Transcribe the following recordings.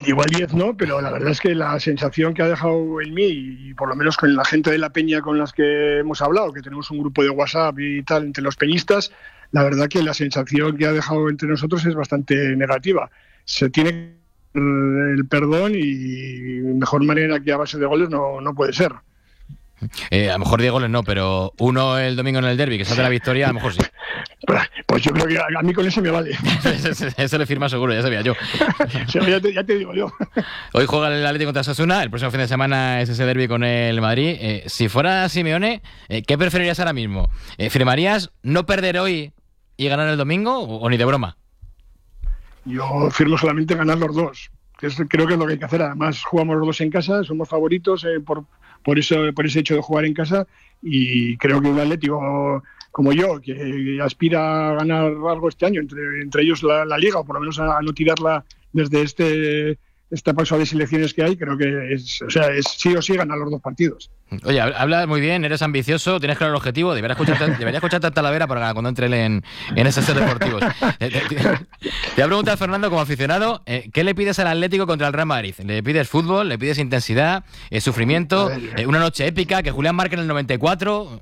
igual 10 no, pero la verdad es que la sensación que ha dejado en mí, y por lo menos con la gente de la peña con las que hemos hablado, que tenemos un grupo de WhatsApp y tal entre los peñistas, la verdad que la sensación que ha dejado entre nosotros es bastante negativa. Se tiene el perdón y mejor manera que a base de goles no puede ser. A lo mejor 10 goles no, pero uno el domingo en el derbi, que salte la victoria, a lo mejor sí. Pues yo creo que a mí con eso me vale. Eso le firma seguro, ya sabía yo. Ya te digo yo. Hoy juega el Atlético contra Osasuna, el próximo fin de semana es ese derbi con el Madrid. Si fuera Simeone, ¿qué preferirías ahora mismo? ¿Firmarías no perder hoy y ganar el domingo o ni de broma? Yo firmo solamente ganar los dos. Creo que es lo que hay que hacer. Además, jugamos los dos en casa, somos favoritos por ese hecho de jugar en casa, y creo que un Atlético como yo, que aspira a ganar algo este año, entre ellos la Liga, o por lo menos a no tirarla desde esta pausa de selecciones que hay, creo que es sí o sí ganar los dos partidos. Oye, hablas muy bien, eres ambicioso, tienes claro el objetivo, debería escucharte a Talavera para cuando entre él en esos deportivos. Te voy a preguntar, Fernando, como aficionado, ¿qué le pides al Atlético contra el Real Madrid? ¿Le pides fútbol? ¿Le pides intensidad? ¿Sufrimiento? ¿Una noche épica? ¿Que Julián marque en el 94?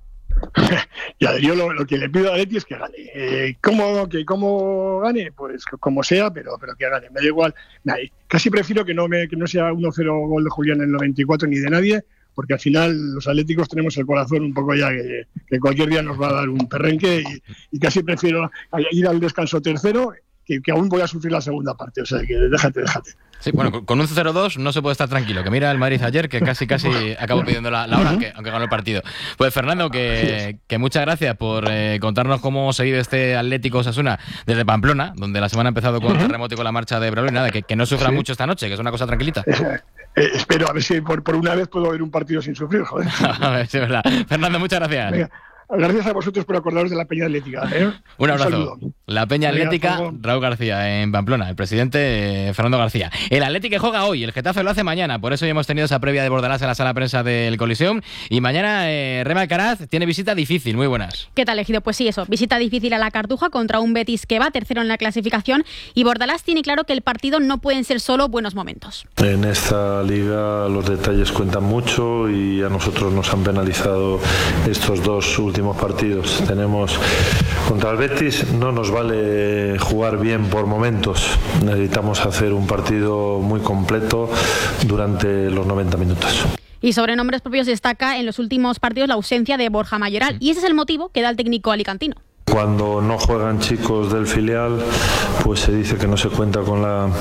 Ya, yo lo que le pido a Atleti es que gane. ¿Cómo gane? Pues como sea, pero que gane. Me da igual. Casi prefiero que no sea 1-0 gol de Julián en el 94 ni de nadie, porque al final los atléticos tenemos el corazón un poco ya que cualquier día nos va a dar un perrenque, y casi prefiero ir al descanso tercero, que aún voy a sufrir la segunda parte. O sea, que déjate. Sí, bueno, con un 0-2 no se puede estar tranquilo. Que mira el Madrid ayer, que casi acabó pidiendo la hora, aunque ganó el partido. Pues Fernando, que muchas gracias por contarnos cómo se vive este Atlético Osasuna desde Pamplona, donde la semana ha empezado con terremoto y con la marcha de Braulio. Nada, que no sufran mucho esta noche, que es una cosa tranquilita. Espero, a ver si por una vez puedo ver un partido sin sufrir, joder. A ver, sí, es verdad. Fernando, muchas gracias. Venga. Gracias a vosotros por acordaros de la Peña Atlética. Un abrazo. La Peña Atlética, Raúl García en Pamplona, el presidente Fernando García. El Atlético juega hoy, el Getafe lo hace mañana, por eso ya hemos tenido esa previa de Bordalás en la sala de prensa del Coliseum. Y mañana Rema Alcaraz tiene visita difícil. Muy buenas. ¿Qué tal, Ejido? Pues sí, eso, visita difícil a la Cartuja contra un Betis que va tercero en la clasificación, y Bordalás tiene claro que el partido no pueden ser solo buenos momentos. En esta liga los detalles cuentan mucho, y a nosotros nos han penalizado estos dos últimos partidos. Tenemos contra el Betis, no nos vale jugar bien por momentos, necesitamos hacer un partido muy completo durante los 90 minutos. Y sobre nombres propios destaca en los últimos partidos la ausencia de Borja Mayoral, y ese es el motivo que da el técnico alicantino. Cuando no juegan chicos del filial, pues se dice que no se cuenta con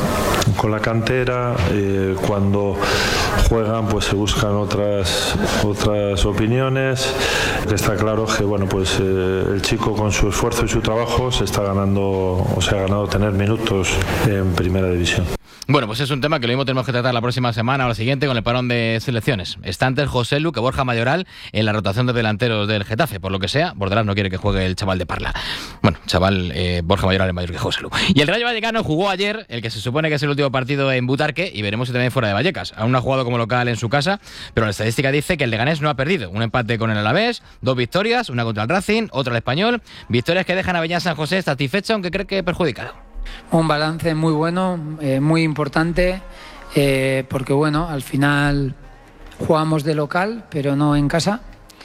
la cantera. Cuando juegan, pues se buscan otras opiniones. Está claro que pues el chico, con su esfuerzo y su trabajo, se ha ganado tener minutos en primera división. Bueno, pues es un tema que lo mismo tenemos que tratar la próxima semana o la siguiente con el parón de selecciones. Está antes Joselu que Borja Mayoral en la rotación de delanteros del Getafe. Por lo que sea, Bordalás no quiere que juegue el chaval de Parla. Bueno, Borja Mayoral es mayor que Joselu. Y el Rayo Vallecano jugó ayer el que se supone que es el último partido en Butarque, y veremos si también fuera de Vallecas. Aún no ha jugado como local en su casa, pero la estadística dice que el Leganés no ha perdido. Un empate con el Alavés, 2 victorias, una contra el Racing, otra el Español. Victorias que dejan a Beñat San José satisfecho, aunque cree que perjudicado. Un balance muy bueno, muy importante, porque al final jugamos de local, pero no en casa,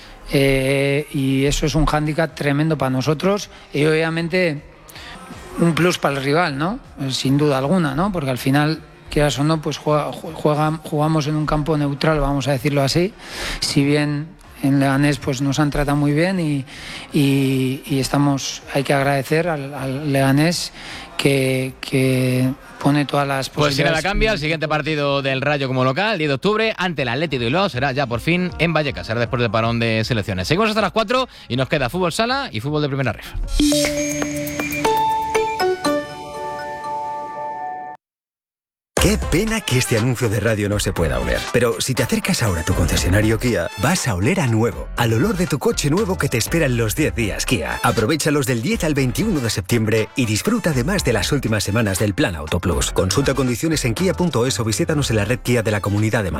y eso es un hándicap tremendo para nosotros, y obviamente un plus para el rival, ¿no? Sin duda alguna, ¿no? Porque al final, quieras o no, pues jugamos en un campo neutral, vamos a decirlo así, si bien en Leganés pues nos han tratado muy bien, y hay que agradecer al Leganés que pone todas las posibilidades. Pues si nada cambia, el siguiente partido del Rayo como local, 10 de octubre, ante el Atlético de Bilbao, será ya por fin en Vallecas, será después del parón de selecciones. Seguimos hasta las 4 y nos queda fútbol sala y fútbol de primera ref. Qué pena que este anuncio de radio no se pueda oler. Pero si te acercas ahora a tu concesionario Kia, vas a oler a nuevo, al olor de tu coche nuevo que te espera en los 10 días Kia. Aprovéchalos del 10 al 21 de septiembre y disfruta además de las últimas semanas del Plan Auto Plus. Consulta condiciones en kia.es o visítanos en la red Kia de la Comunidad de Madrid.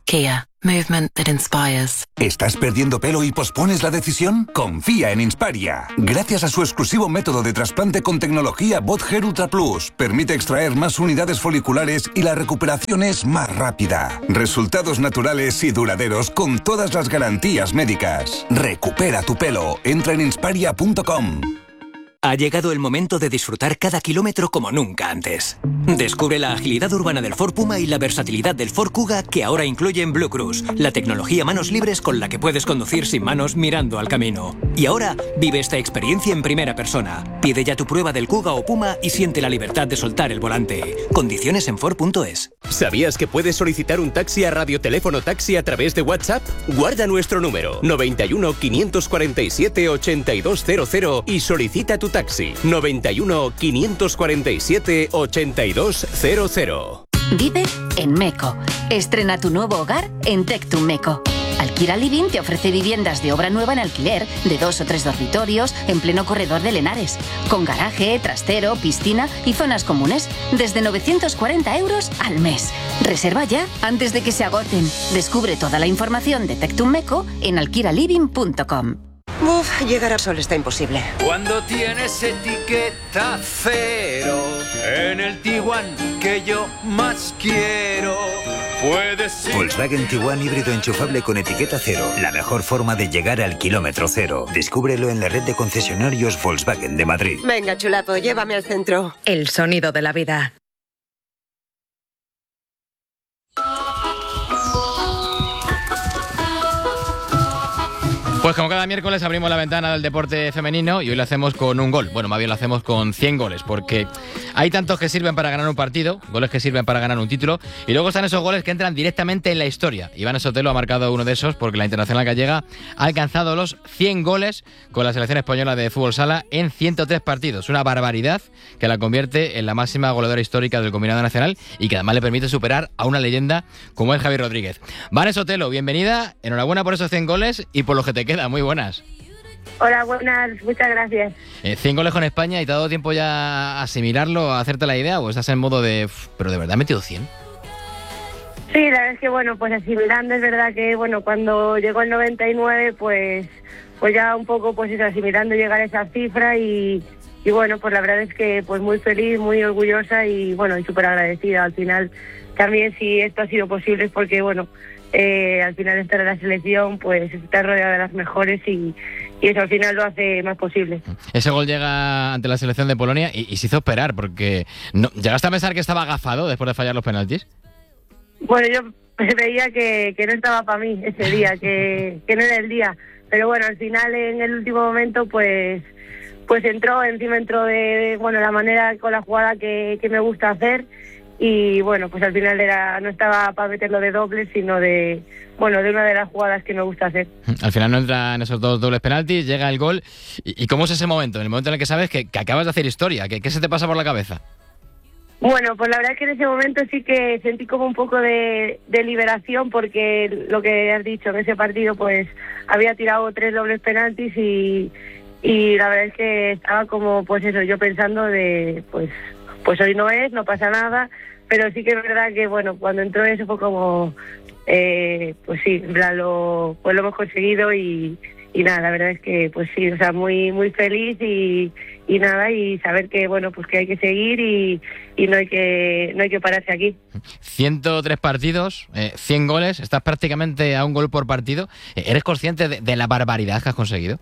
Kia. Movement that inspires. ¿Estás perdiendo pelo y pospones la decisión? Confía en Insparia. Gracias a su exclusivo método de trasplante con tecnología Bot Hair Ultra Plus, permite extraer más unidades foliculares y la recuperación es más rápida. Resultados naturales y duraderos con todas las garantías médicas. Recupera tu pelo. Entra en insparia.com. Ha llegado el momento de disfrutar cada kilómetro como nunca antes. Descubre la agilidad urbana del Ford Puma y la versatilidad del Ford Kuga que ahora incluyen Blue Cruise, la tecnología manos libres con la que puedes conducir sin manos mirando al camino. Y ahora vive esta experiencia en primera persona. Pide ya tu prueba del Kuga o Puma y siente la libertad de soltar el volante. Condiciones en Ford.es. ¿Sabías que puedes solicitar un taxi a Radioteléfono Taxi a través de WhatsApp? Guarda nuestro número 91 547 8200 y solicita tu taxi 91 547 8200. Vive en Meco. Estrena tu nuevo hogar en Tectum Meco. Alquila Living te ofrece viviendas de obra nueva en alquiler, de 2 o 3 dormitorios, en pleno corredor del Henares, con garaje, trastero, piscina y zonas comunes, desde 940 euros al mes. Reserva ya antes de que se agoten. Descubre toda la información de Tectum Meco en alquilaliving.com. Uf, llegar a Sol está imposible. Cuando tienes etiqueta cero en el Tiguan que yo más quiero, puedes ir. Volkswagen Tiguan híbrido enchufable con etiqueta cero. La mejor forma de llegar al kilómetro cero. Descúbrelo en la red de concesionarios Volkswagen de Madrid. Venga, chulapo, llévame al centro. El sonido de la vida. Pues como cada miércoles abrimos la ventana del deporte femenino y hoy lo hacemos con un gol. Bueno, más bien lo hacemos con 100 goles, porque hay tantos que sirven para ganar un partido, goles que sirven para ganar un título, y luego están esos goles que entran directamente en la historia. Iván Sotelo ha marcado uno de esos porque la internacional gallega ha alcanzado los 100 goles con la selección española de fútbol sala en 103 partidos. Una barbaridad que la convierte en la máxima goleadora histórica del combinado nacional y que además le permite superar a una leyenda como es Javi Rodríguez. Iván Sotelo, bienvenida, enhorabuena por esos 100 goles y por lo que te queda. Muy buenas. Hola, buenas, muchas gracias. 100 goles con España, ¿y te ha dado tiempo ya a asimilarlo, a hacerte la idea, o estás en modo de, pero de verdad he metido 100? Sí, la verdad es que bueno, pues asimilando, es verdad que bueno, cuando llegó el 99, pues ya un poco pues eso, asimilando llegar a esa cifra y bueno, pues la verdad es que pues muy feliz, muy orgullosa y bueno, y súper agradecida. Al final también si esto ha sido posible es porque bueno, al final estar en la selección, pues estar rodeada de las mejores y eso al final lo hace más posible. Ese gol llega ante la selección de Polonia y se hizo esperar, porque no, ¿llegaste a pensar que estaba agafado después de fallar los penaltis? Bueno, yo veía que no estaba para mí ese día, que no era el día, pero bueno, al final en el último momento pues entró de bueno, la manera con la jugada que me gusta hacer. Y bueno, pues al final no estaba para meterlo de doble, sino de una de las jugadas que me gusta hacer. Al final no entran esos dos dobles penaltis, llega el gol. ¿Y cómo es ese momento? En el momento en el que sabes que acabas de hacer historia, ¿qué se te pasa por la cabeza? Bueno, pues la verdad es que en ese momento sí que sentí como un poco de liberación, porque lo que has dicho, en ese partido pues había tirado 3 dobles penaltis y la verdad es que estaba como pues eso, yo pensando de pues hoy no pasa nada, pero sí que es verdad que bueno, cuando entró eso fue como pues sí, en plan lo hemos conseguido y nada, la verdad es que pues sí, o sea, muy muy feliz y nada, y saber que bueno, pues que hay que seguir y no hay que pararse aquí. 103 partidos, 100 goles, estás prácticamente a un gol por partido. ¿Eres consciente de la barbaridad que has conseguido?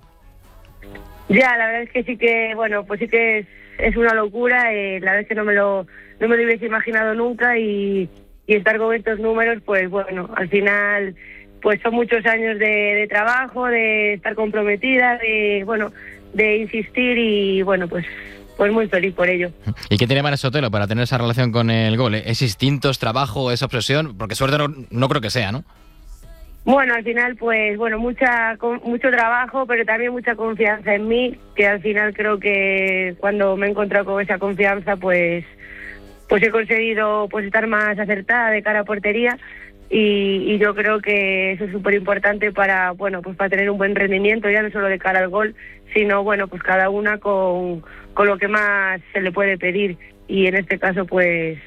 Ya, la verdad es que sí que, bueno, pues sí que es una locura, la verdad es que no me lo hubiese imaginado nunca y estar con estos números, pues bueno, al final pues son muchos años de trabajo, de estar comprometida, de insistir y bueno, pues muy feliz por ello. ¿Y qué tiene Iván Sotelo para tener esa relación con el gol? ¿Es instinto, es trabajo, es obsesión? Porque suerte no creo que sea, ¿no? Bueno, al final, pues bueno, mucho trabajo, pero también mucha confianza en mí, que al final creo que cuando me he encontrado con esa confianza, pues he conseguido pues estar más acertada de cara a portería y yo creo que eso es súper importante para, bueno, pues para tener un buen rendimiento, ya no solo de cara al gol, sino bueno, pues cada una con lo que más se le puede pedir y en este caso pues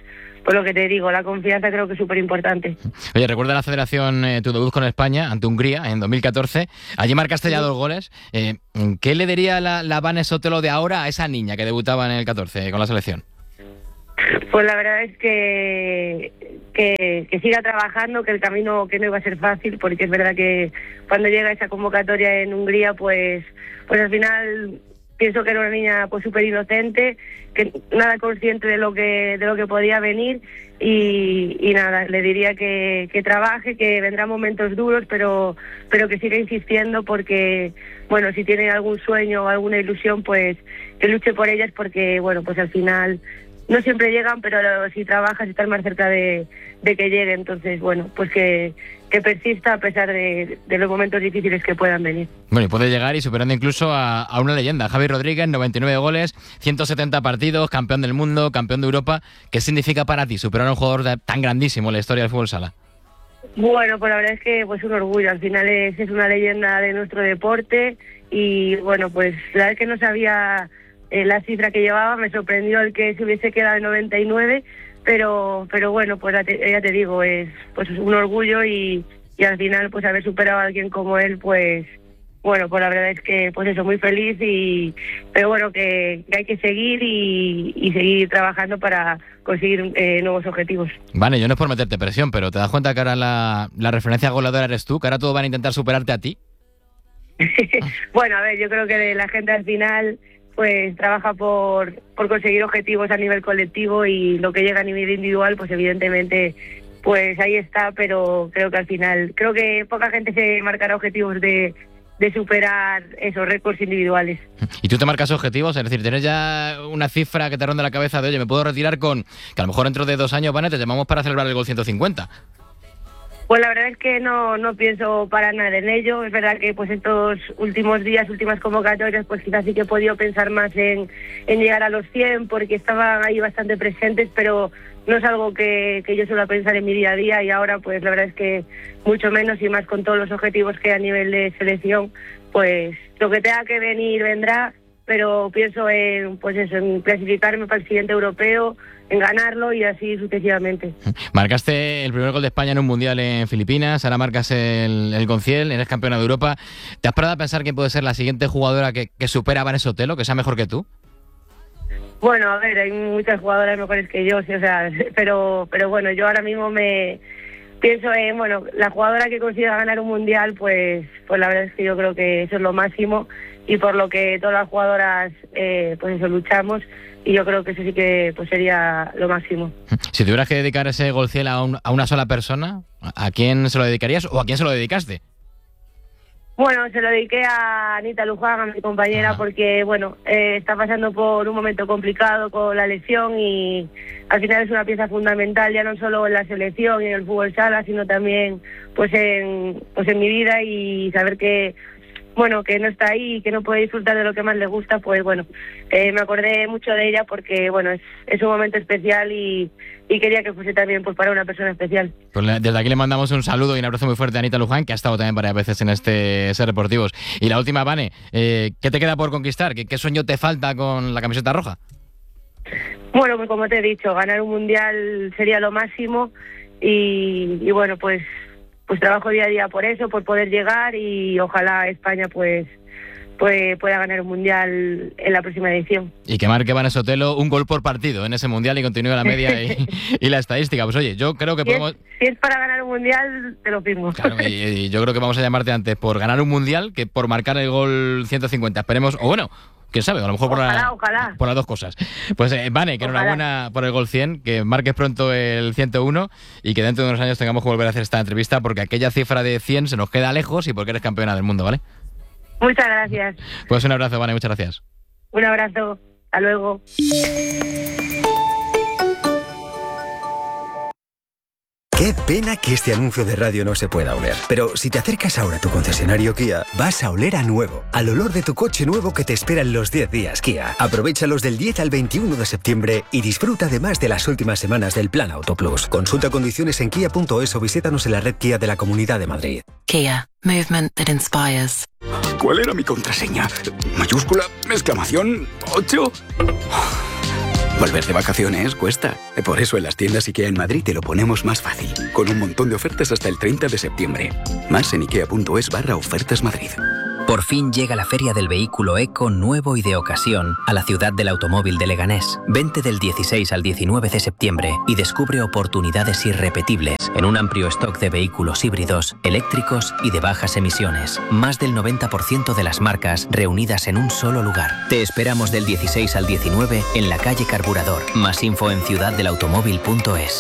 lo que te digo, la confianza creo que es súper importante. Oye, recuerda la Federación tu debut con España ante Hungría en 2014. Allí marcaste ya 2 goles. ¿Qué le diría la Vane Sotelo de ahora a esa niña que debutaba en el 14 con la selección? Pues la verdad es que siga trabajando, que el camino que no iba a ser fácil, porque es verdad que cuando llega esa convocatoria en Hungría, pues al final pienso que era una niña pues súper inocente, que nada consciente de lo que podía venir y nada, le diría que trabaje, que vendrán momentos duros, pero que siga insistiendo, porque bueno, si tiene algún sueño o alguna ilusión, pues que luche por ellas, porque bueno, pues al final no siempre llegan, pero si trabajas estás más cerca de que llegue. Entonces, bueno, pues que persista a pesar de los momentos difíciles que puedan venir. Bueno, y puede llegar y superando incluso a una leyenda. Javi Rodríguez, 99 goles, 170 partidos, campeón del mundo, campeón de Europa. ¿Qué significa para ti superar a un jugador tan grandísimo en la historia del fútbol sala? Bueno, pues la verdad es que pues un orgullo. Al final es una leyenda de nuestro deporte y bueno, pues la verdad es que no sabía la cifra que llevaba, me sorprendió el que se hubiese quedado en 99, pero bueno, pues ya te digo, es pues un orgullo y al final pues haber superado a alguien como él, pues bueno, pues la verdad es que pues eso, muy feliz, pero bueno, que hay que seguir y seguir trabajando para conseguir nuevos objetivos. Vale, yo no es por meterte presión, pero ¿te das cuenta que ahora la referencia goleadora eres tú? ¿Que ahora todos van a intentar superarte a ti? Bueno, a ver, yo creo que la gente al final pues trabaja por conseguir objetivos a nivel colectivo, y lo que llega a nivel individual, pues evidentemente pues ahí está, pero creo que al final, creo que poca gente se marcará objetivos de superar esos récords individuales. ¿Y tú te marcas objetivos? Es decir, ¿tienes ya una cifra que te ronda la cabeza de, oye, me puedo retirar con, que a lo mejor dentro de 2 años, Vane, te llamamos para celebrar el gol 150? Pues la verdad es que no pienso para nada en ello. Es verdad que pues estos últimos días, últimas convocatorias, pues quizás sí que he podido pensar más en llegar a los 100, porque estaban ahí bastante presentes, pero no es algo que yo suelo pensar en mi día a día, y ahora pues la verdad es que mucho menos, y más con todos los objetivos que hay a nivel de selección, pues lo que tenga que venir vendrá, pero pienso en clasificarme para el siguiente europeo, en ganarlo y así sucesivamente. Marcaste el primer gol de España en un mundial en Filipinas, ahora marcas el Conciel, eres campeona de Europa. ¿Te has parado a pensar quién puede ser la siguiente jugadora que supera a Vane Sotelo, que sea mejor que tú? Bueno, a ver, hay muchas jugadoras mejores que yo, sí, o sea, pero bueno, yo ahora mismo me pienso en, bueno, la jugadora que consiga ganar un mundial, pues la verdad es que yo creo que eso es lo máximo, y por lo que todas las jugadoras pues eso luchamos, y yo creo que eso sí que pues sería lo máximo. Si tuvieras que dedicar ese Golciel a una sola persona, ¿a quién se lo dedicarías o a quién se lo dedicaste? Bueno, se lo dediqué a Anita Luján, a mi compañera, porque bueno, está pasando por un momento complicado con la lesión, y al final es una pieza fundamental, ya no solo en la selección y en el fútbol sala, sino también pues en mi vida, y saber que bueno, que no está ahí y que no puede disfrutar de lo que más le gusta, pues bueno, me acordé mucho de ella, porque bueno, es un momento especial y quería que fuese también pues para una persona especial. Pues desde aquí le mandamos un saludo y un abrazo muy fuerte a Anita Luján, que ha estado también varias veces en Ser Deportivos. Y la última, Vane, ¿qué te queda por conquistar? ¿Qué sueño te falta con la camiseta roja? Bueno, pues como te he dicho, ganar un mundial sería lo máximo, y bueno, pues trabajo día a día por eso, por poder llegar, y ojalá España pues pueda ganar un mundial en la próxima edición. Y que marque Vane Sotelo un gol por partido en ese mundial y continúe la media y la estadística. Pues oye, yo creo que podemos... Si es para ganar un mundial, te lo firmo. Claro, y yo creo que vamos a llamarte antes por ganar un mundial que por marcar el gol 150. Esperemos, o bueno, quién sabe, a lo mejor ojalá. Por las dos cosas. Pues Vane, que enhorabuena por el gol 100, que marques pronto el 101 y que dentro de unos años tengamos que volver a hacer esta entrevista, porque aquella cifra de 100 se nos queda lejos y porque eres campeona del mundo, ¿vale? Muchas gracias. Pues un abrazo, Vane, muchas gracias. Un abrazo, hasta luego. Qué pena que este anuncio de radio no se pueda oler. Pero si te acercas ahora a tu concesionario Kia, vas a oler a nuevo, al olor de tu coche nuevo que te espera en los 10 días Kia. Aprovéchalos del 10 al 21 de septiembre y disfruta además de las últimas semanas del Plan Auto Plus. Consulta condiciones en kia.es o visítanos en la red Kia de la Comunidad de Madrid. Kia, movement that inspires. ¿Cuál era mi contraseña? ¿Mayúscula? ¿Exclamación? ¿8? Volver de vacaciones cuesta. Por eso en las tiendas IKEA en Madrid te lo ponemos más fácil, con un montón de ofertas hasta el 30 de septiembre. Más en ikea.es/ofertas Madrid. Por fin llega la Feria del Vehículo Eco nuevo y de ocasión a la ciudad del automóvil de Leganés. Vente del 16 al 19 de septiembre y descubre oportunidades irrepetibles en un amplio stock de vehículos híbridos, eléctricos y de bajas emisiones. Más del 90% de las marcas reunidas en un solo lugar. Te esperamos del 16 al 19 en la calle Carburador. Más info en ciudaddelautomóvil.es.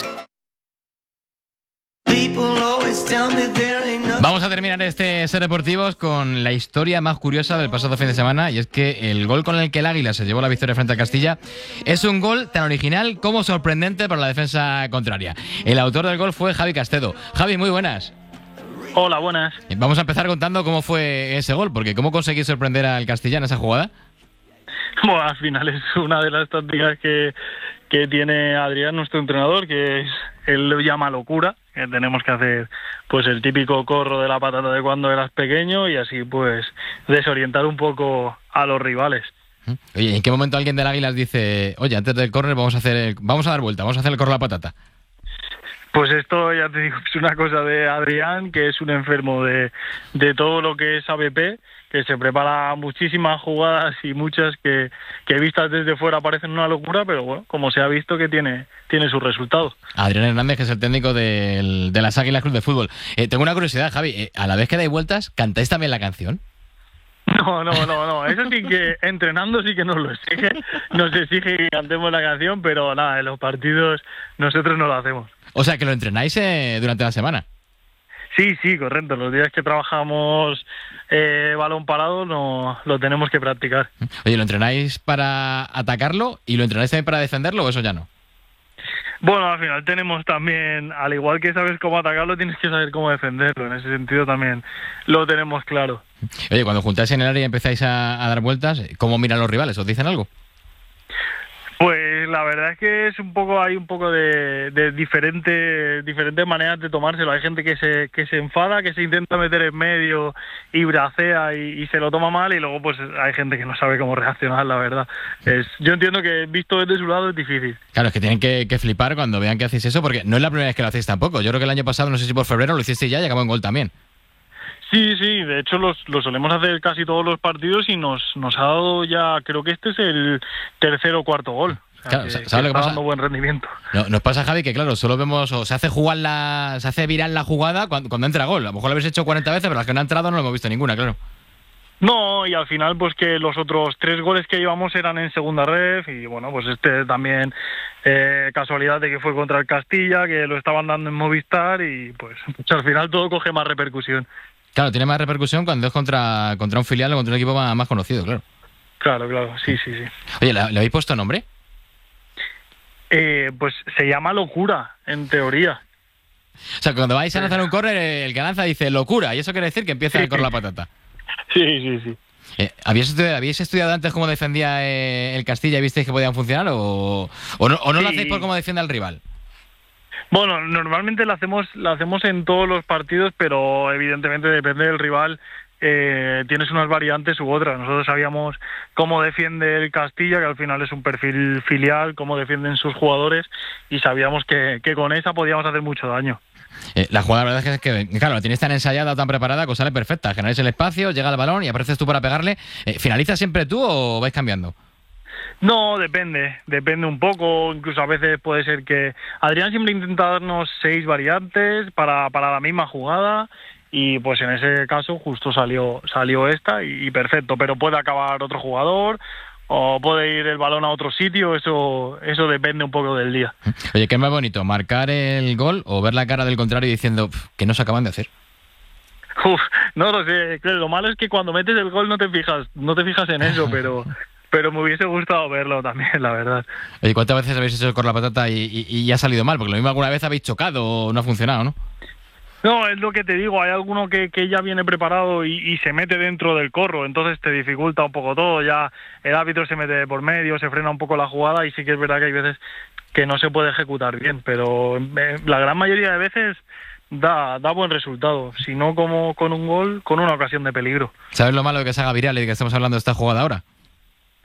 Vamos a terminar este Ser Deportivos con la historia más curiosa del pasado fin de semana, y es que el gol con el que el Águila se llevó la victoria frente a Castilla es un gol tan original como sorprendente para la defensa contraria. El autor del gol fue Javi Castedo. Javi, muy buenas. Hola, buenas. Vamos a empezar contando cómo fue ese gol, porque ¿cómo conseguí sorprender al Castilla en esa jugada? Bueno, al final es una de las tácticas que tiene Adrián, nuestro entrenador, que es, él lo llama locura, que tenemos que hacer pues el típico corro de la patata de cuando eras pequeño y así pues desorientar un poco a los rivales. Oye, ¿en qué momento alguien del Águilas dice, oye, antes del córner vamos a dar vuelta, vamos a hacer el corro de la patata? Pues esto, ya te digo, es una cosa de Adrián, que es un enfermo de todo lo que es ABP, que se prepara muchísimas jugadas y muchas que vistas desde fuera parecen una locura, pero bueno, como se ha visto que tiene sus resultados. Adrián Hernández, que es el técnico de las Águilas Club de Fútbol. Tengo una curiosidad, Javi, a la vez que dais vueltas, ¿cantáis también la canción? No, eso sí que entrenando sí que nos lo exige, nos exige que cantemos la canción, pero nada, en los partidos nosotros no lo hacemos. O sea, que lo entrenáis durante la semana. Sí, correcto. Los días que trabajamos balón parado no lo tenemos que practicar. Oye, ¿lo entrenáis para atacarlo y lo entrenáis también para defenderlo o eso ya no? Bueno, al final tenemos también, al igual que sabes cómo atacarlo, tienes que saber cómo defenderlo. En ese sentido también lo tenemos claro. Oye, cuando juntáis en el área y empezáis a dar vueltas, ¿cómo miran los rivales? ¿Os dicen algo? Pues la verdad es que es un poco de diferentes maneras de tomárselo. Hay gente que se enfada, que se intenta meter en medio y bracea y se lo toma mal, y luego pues hay gente que no sabe cómo reaccionar, la verdad. Yo entiendo que visto desde su lado es difícil. Claro, es que tienen que flipar cuando vean que hacéis eso, porque no es la primera vez que lo hacéis tampoco. Yo creo que el año pasado, no sé si por febrero, lo hicisteis ya y acabó en gol también. Sí, de hecho lo solemos hacer casi todos los partidos y nos ha dado ya, creo que este es el tercer o cuarto gol. O sea, claro, ¿sabes lo que está pasa? Dando buen rendimiento. No, nos pasa, Javi, que claro, solo vemos, o se hace viral la jugada cuando entra gol. A lo mejor lo habéis hecho 40 veces, pero las que no ha entrado no lo hemos visto ninguna, claro. No, y al final pues que los otros 3 goles que llevamos eran en segunda ref, y bueno, pues este también casualidad de que fue contra el Castilla, que lo estaban dando en Movistar, y pues al final todo coge más repercusión. Claro, tiene más repercusión cuando es contra un filial o contra un equipo más conocido, claro. Claro, sí. Oye, ¿le habéis puesto nombre? Pues se llama locura, en teoría. O sea, cuando vais a lanzar un córner, el que lanza dice locura, y eso quiere decir que empieza a correr la patata. Sí. ¿Habíais estudiado antes cómo defendía el Castilla y visteis que podían funcionar o no lo hacéis por cómo defiende al rival? Bueno, normalmente la hacemos en todos los partidos, pero evidentemente depende del rival. Tienes unas variantes u otras. Nosotros sabíamos cómo defiende el Castilla, que al final es un perfil filial, cómo defienden sus jugadores, y sabíamos que con esa podíamos hacer mucho daño. La jugada, la verdad es que claro, la tienes tan ensayada, tan preparada, que os sale perfecta. Generáis el espacio, llega el balón y apareces tú para pegarle. ¿Finalizas siempre tú o vais cambiando? No, depende un poco. Incluso a veces puede ser que Adrián siempre intenta darnos 6 variantes para la misma jugada, y pues en ese caso justo salió esta y perfecto, pero puede acabar otro jugador o puede ir el balón a otro sitio, eso depende un poco del día. Oye, ¿qué es más bonito, marcar el gol o ver la cara del contrario diciendo que no se acaban de hacer? No lo sé, lo malo es que cuando metes el gol no te fijas en eso, pero me hubiese gustado verlo también, la verdad. Oye, ¿cuántas veces habéis hecho con la patata y ha salido mal? Porque lo mismo alguna vez habéis chocado o no ha funcionado, ¿no? No, es lo que te digo, hay alguno que ya viene preparado y se mete dentro del corro, entonces te dificulta un poco todo, ya el árbitro se mete por medio, se frena un poco la jugada, y sí que es verdad que hay veces que no se puede ejecutar bien, pero la gran mayoría de veces da buen resultado, si no como con un gol, con una ocasión de peligro. ¿Sabes lo malo de que se haga viral y de que estamos hablando de esta jugada ahora?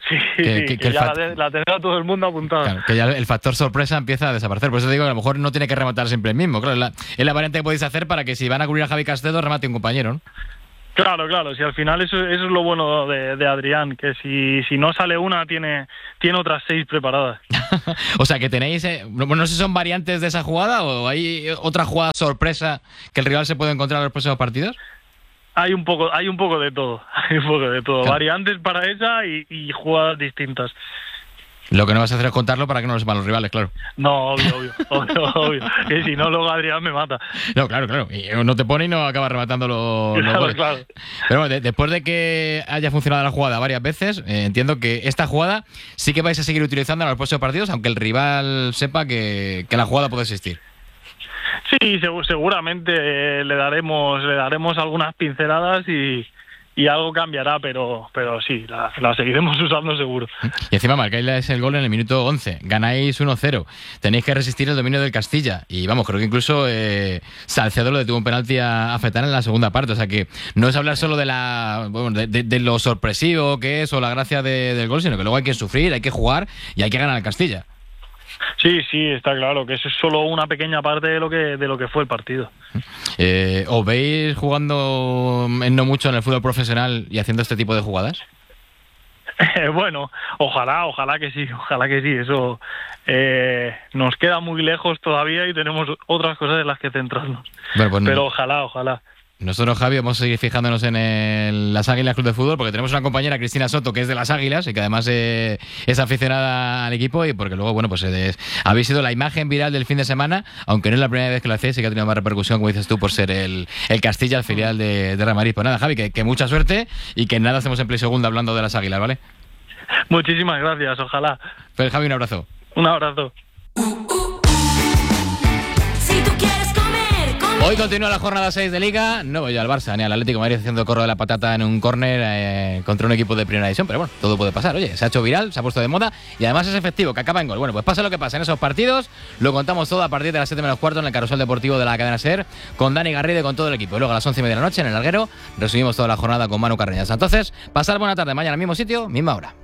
Sí, que ya la tendrá todo el mundo apuntada. Claro, que ya el factor sorpresa empieza a desaparecer. Por eso digo que a lo mejor no tiene que rematar siempre el mismo. Claro, es la variante que podéis hacer para que si van a cubrir a Javi Castedo, remate un compañero, ¿no? Claro, si al final eso es lo bueno de Adrián, que si no sale una, tiene otras 6 preparadas. O sea, que tenéis... no sé si son variantes de esa jugada o hay otra jugada sorpresa que el rival se puede encontrar en los próximos partidos. Hay un poco de todo. Claro. Variantes para esa y jugadas distintas. Lo que no vas a hacer es contarlo para que no lo sepan los rivales, claro. No, obvio. Que si no, luego Adrián me mata. No, claro. Y no te pone y no acaba rematando los goles. Claro. Pero bueno, después de que haya funcionado la jugada varias veces, entiendo que esta jugada sí que vais a seguir utilizando en los próximos partidos, aunque el rival sepa que la jugada puede existir. Sí, seguramente le daremos algunas pinceladas y algo cambiará, pero sí, la seguiremos usando seguro. Y encima marcáis el gol en el minuto 11, ganáis 1-0, tenéis que resistir el dominio del Castilla y vamos, creo que incluso Salcedo lo detuvo un penalti a Fetán en la segunda parte, o sea que no es hablar solo de lo sorpresivo que es o la gracia del gol, sino que luego hay que sufrir, hay que jugar y hay que ganar al Castilla. Sí, está claro que eso es solo una pequeña parte de lo que fue el partido. ¿Os veis jugando no mucho en el fútbol profesional y haciendo este tipo de jugadas? Bueno, ojalá que sí. Eso nos queda muy lejos todavía y tenemos otras cosas en las que centrarnos. Bueno, pues pero ojalá. Nosotros, Javi, vamos a seguir fijándonos en las Águilas Club de Fútbol porque tenemos una compañera, Cristina Soto, que es de las Águilas y que además es aficionada al equipo y porque luego, bueno, pues habéis sido la imagen viral del fin de semana, aunque no es la primera vez que lo hacéis y que ha tenido más repercusión, como dices tú, por ser el Castilla, el filial de Real Madrid. Pues nada, Javi, que mucha suerte y que nada hacemos en Play Segunda hablando de las Águilas, ¿vale? Muchísimas gracias, ojalá. Pues Javi, un abrazo. Un abrazo. Hoy continúa la jornada 6 de Liga. No voy al Barça ni al Atlético de Madrid haciendo corro de la patata en un córner contra un equipo de primera división, pero bueno, todo puede pasar. Oye, se ha hecho viral, se ha puesto de moda y además es efectivo, que acaba en gol. Bueno, pues pasa lo que pasa en esos partidos, lo contamos todo a partir de las 7 menos cuarto en el carrusel deportivo de la cadena SER con Dani Garrido y con todo el equipo. Y luego a las 11:30 de la noche en el Larguero resumimos toda la jornada con Manu Carreñas. Entonces, pasar buena tarde, mañana al mismo sitio, misma hora.